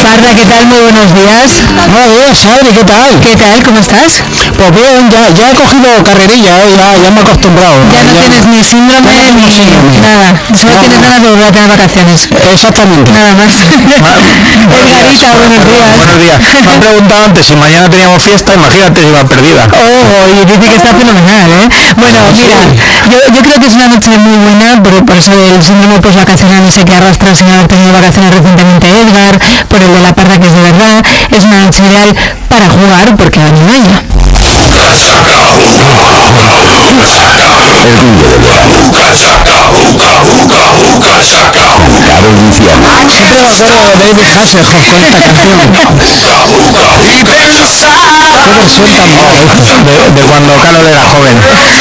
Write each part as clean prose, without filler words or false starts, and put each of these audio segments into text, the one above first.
Marta, ¿qué tal? Muy buenos días. Buenos días, Adri, ¿qué tal? ¿Qué tal? ¿Cómo estás? Pues bien, ya he cogido carrerilla, ya me he acostumbrado. Ya no tienes ni síndrome ya no ni tengo síndrome. nada. Solo No, tienes no. ganas de volver a tener vacaciones. Exactamente. Nada más. Edgarita, buenos días. Buenos días. Me han preguntado antes si mañana teníamos fiesta, imagínate si va perdida. Oh, y dice que está fenomenal, ¿eh? Bueno, mira, yo creo que es una noche muy buena, por eso el síndrome postvacacional ese que arrastra sin haber tenido vacaciones recientemente Edgar, por el de la parda que es de verdad. Es una noche ideal para jugar porque va ni vaya. El ruido del verano. Con Carol Luciano. Siempre me acuerdo de David Hasselhoff con esta canción. Qué versión tan mala De cuando Carol era joven.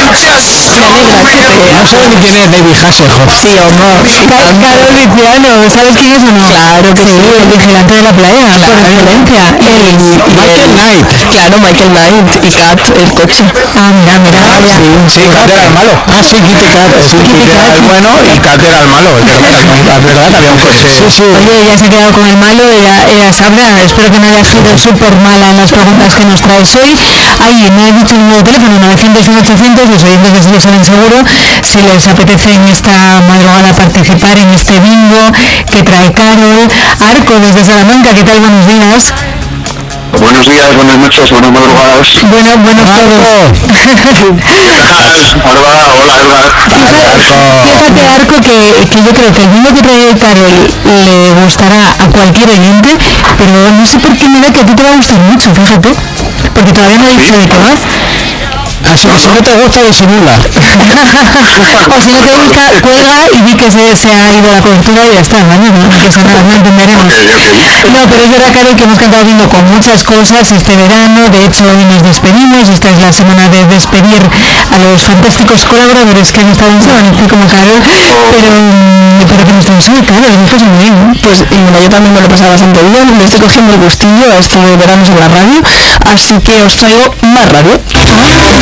No sabe ni quién es David Hasselhoff. Sí, o no. Carol Luciano, ¿sabes quién es o no? Claro que sí, el vigilante de la playa, por excelencia. Michael Knight. Claro, Michael Knight y Kat, el coche. Ah, mira, vaya. Sí, Kat era el malo. Ah, sí, Kitty Cat. Sí, Kitty era el bueno y Kat era el malo. Es verdad que había un coche. Sí, sí. Oye, ya se ha quedado con el malo, ella sabrá. Espero que no haya sido súper mala en las preguntas que nos traes hoy. Ahí me ha dicho el número de teléfono 900-1800, los oyentes que sí lo saben seguro, si les apetece en esta madrugada participar en este bingo que trae Carol. Arco desde Salamanca, ¿qué tal? Buenos días. Buenos días, buenas noches, buenas madrugadas. Buenos todos. Hola, Edgar. Fíjate, Arco, que yo creo que el bingo que trae Carol le gustará a cualquier oyente, pero no sé por qué me da que a ti te va a gustar mucho, fíjate, porque todavía no he dicho de qué va. Así que si no te gusta, disimula. O si no te gusta, cuelga y di que se ha ido la cobertura y ya está, ¿vale? No pasa nada, no entenderemos. No, pero es verdad, Carol, que hemos cantado bingo con muchas cosas este verano. De hecho, hoy nos despedimos. Esta es la semana de despedir a los fantásticos colaboradores que han estado en Sábado, como Carol. Pero que nos tenemos hoy, Carol, me pasa muy bien, ¿no? Pues mira, yo también me lo he pasado bastante bien, me estoy cogiendo el gustillo a esto de veranos en la radio, así que os traigo más radio.